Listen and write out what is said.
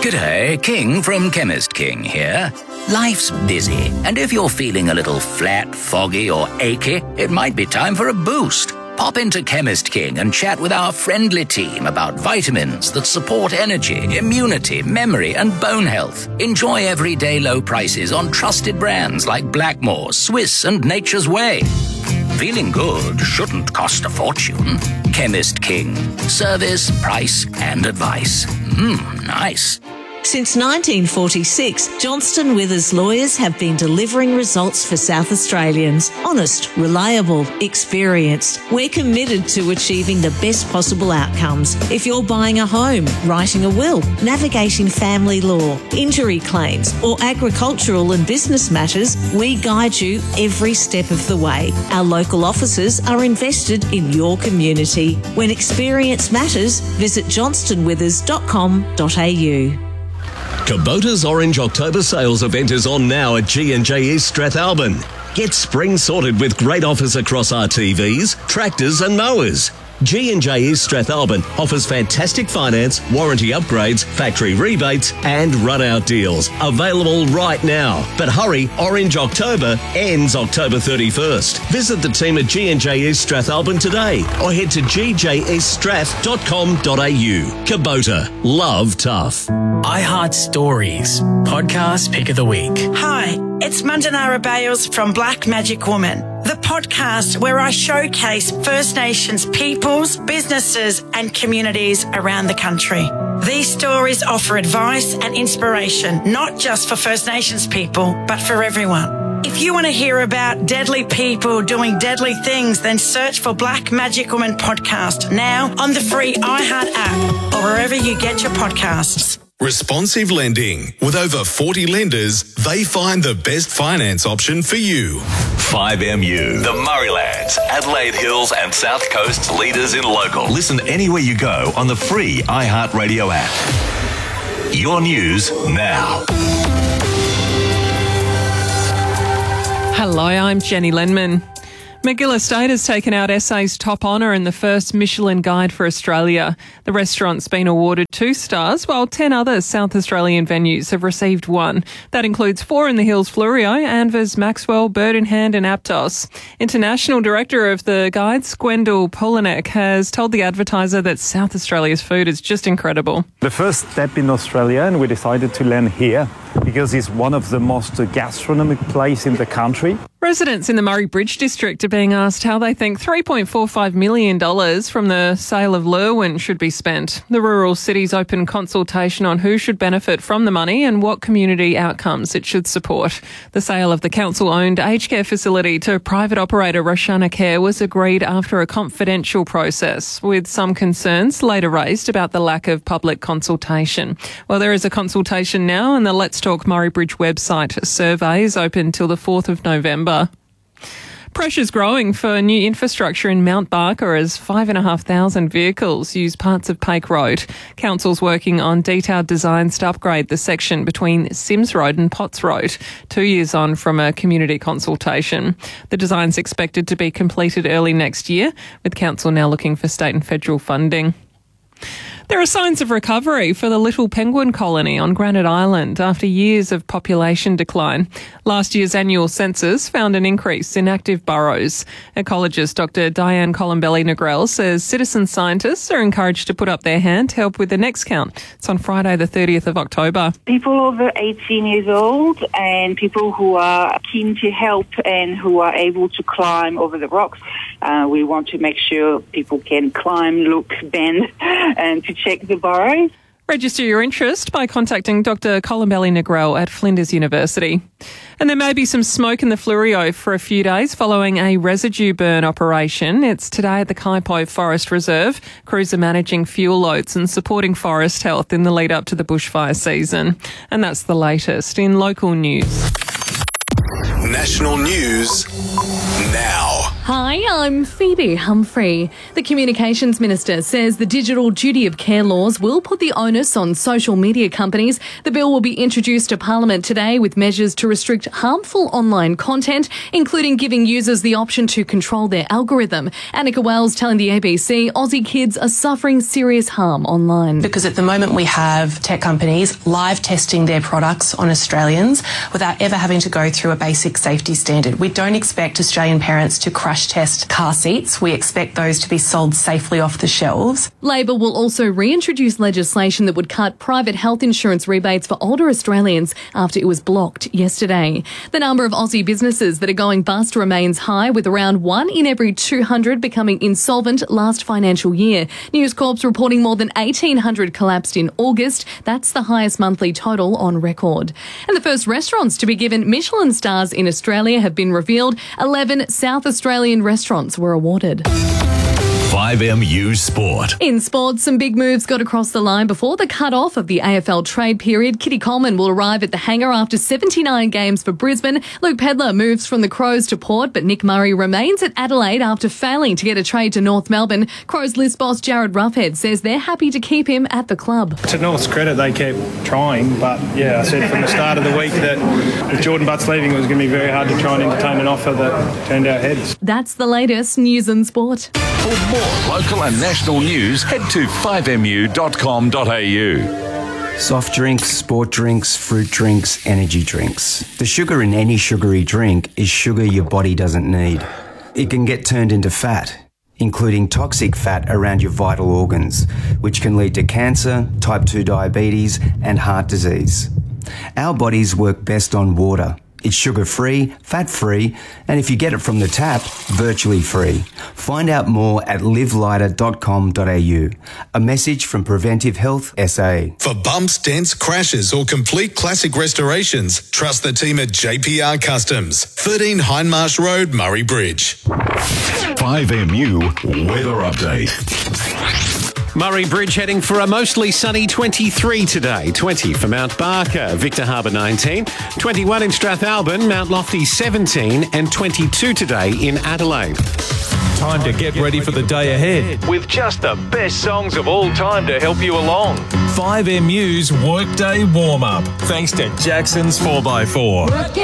G'day, King from Chemist King here. Life's busy, and if you're feeling a little flat, foggy or achy, it might be time for a boost. Pop into Chemist King and chat with our friendly team about vitamins that support energy, immunity, memory and bone health. Enjoy everyday low prices on trusted brands like Blackmore, Swiss and Nature's Way. Feeling good shouldn't cost a fortune. Chemist King. Service, price and advice. Nice. Since 1946, Johnston Withers lawyers have been delivering results for South Australians. Honest, reliable, experienced. We're committed to achieving the best possible outcomes. If you're buying a home, writing a will, navigating family law, injury claims, or agricultural and business matters, we guide you every step of the way. Our local offices are invested in your community. When experience matters, visit johnstonwithers.com.au. Kubota's Orange October sales event is on now at G&J East Strathalbyn. Get spring sorted with great offers across RTVs, tractors and mowers. G&J East Strathalbyn offers fantastic finance, warranty upgrades, factory rebates and run-out deals. Available right now. But hurry, Orange October ends October 31st. Visit the team at G&J East Strathalbyn today or head to gjeaststrath.com.au. Kubota. Love tough. iHeart Stories, podcast pick of the week. Hi, it's Mandanara Bales from Black Magic Woman, the podcast where I showcase First Nations peoples, businesses and communities around the country. These stories offer advice and inspiration, not just for First Nations people, but for everyone. If you want to hear about deadly people doing deadly things, then search for Black Magic Woman podcast now on the free iHeart app or wherever you get your podcasts. Responsive Lending. With over 40 lenders, they find the best finance option for you. 5MU, the Murraylands, Adelaide Hills and South Coast's leaders in local. Listen anywhere you go on the free iHeartRadio app. Your news now. Hello, I'm Jenny Lenman. McGill Estate has taken out SA's top honour in the first Michelin Guide for Australia. The restaurant's been awarded 2 stars, while 10 other South Australian venues have received 1. That includes 4 in the Hills Fleurieu, Anvers, Maxwell, Bird in Hand and Aptos. International Director of the Guides, Gwendal Polinek, has told the Advertiser that South Australia's food is just incredible. The first step in Australia, and we decided to land here because it's one of the most gastronomic places in the country. Residents in the Murray Bridge district are being asked how they think $3.45 million from the sale of Lurwin should be spent. The rural city's open consultation on who should benefit from the money and what community outcomes it should support. The sale of the council-owned aged care facility to private operator Roshana Care was agreed after a confidential process, with some concerns later raised about the lack of public consultation. Well, there is a consultation now, and the Let's Talk Murray Bridge website survey is open till the 4th of November. Pressure's growing for new infrastructure in Mount Barker as 5,500 vehicles use parts of Pake Road. Council's working on detailed designs to upgrade the section between Sims Road and Potts Road, 2 years on from a community consultation. The design's expected to be completed early next year, with Council now looking for state and federal funding. There are signs of recovery for the little penguin colony on Granite Island after years of population decline. Last year's annual census found an increase in active burrows. Ecologist Dr. Diane Colombelli-Negrell says citizen scientists are encouraged to put up their hand to help with the next count. It's on Friday the 30th of October. People over 18 years old and people who are keen to help and who are able to climb over the rocks. We want to make sure people can climb, look, bend and to check the burrows. Register your interest by contacting Dr. Colombelli-Negrell at Flinders University. And there may be some smoke in the Fleurieu for a few days following a residue burn operation. It's today at the Kaipo Forest Reserve. Crews are managing fuel loads and supporting forest health in the lead up to the bushfire season. And that's the latest in local news. National news now. Hi, I'm Phoebe Humphrey. The Communications Minister says the digital duty of care laws will put the onus on social media companies. The bill will be introduced to Parliament today with measures to restrict harmful online content, including giving users the option to control their algorithm. Annika Wells telling the ABC Aussie kids are suffering serious harm online. Because at the moment we have tech companies live testing their products on Australians without ever having to go through a basic safety standard. We don't expect Australian parents to crash test car seats. We expect those to be sold safely off the shelves. Labor will also reintroduce legislation that would cut private health insurance rebates for older Australians after it was blocked yesterday. The number of Aussie businesses that are going bust remains high, with around 1 in every 200 becoming insolvent last financial year. News Corp's reporting more than 1,800 collapsed in August. That's the highest monthly total on record. And the first restaurants to be given Michelin stars in Australia have been revealed. 11 South Australian restaurants were awarded. 5MU Sport. In sport, some big moves got across the line before the cut-off of the AFL trade period. Kitty Coleman will arrive at the hangar after 79 games for Brisbane. Luke Pedlar moves from the Crows to Port, but Nick Murray remains at Adelaide after failing to get a trade to North Melbourne. Crows list boss Jared Roughhead says they're happy to keep him at the club. To North's credit, they kept trying, but I said from the start of the week that with Jordan Butts leaving, it was going to be very hard to try and entertain an offer that turned our heads. That's the latest news and sport. For more local and national news, head to 5mu.com.au. Soft drinks, sport drinks, fruit drinks, energy drinks. The sugar in any sugary drink is sugar your body doesn't need. It can get turned into fat, including toxic fat around your vital organs, which can lead to cancer, type 2 diabetes, and heart disease. Our bodies work best on water. It's sugar-free, fat-free, and if you get it from the tap, virtually free. Find out more at livelighter.com.au. A message from Preventive Health SA. For bumps, dents, crashes, or complete classic restorations, trust the team at JPR Customs, 13 Hindmarsh Road, Murray Bridge. 5MU Weather Update. Murray Bridge heading for a mostly sunny 23 today. 20 for Mount Barker, Victor Harbour 19, 21 in Strathalbyn, Mount Lofty 17 and 22 today in Adelaide. Time to get ready for the day ahead with just the best songs of all time to help you along. 5MU's Workday Warm-Up, thanks to Jackson's 4x4.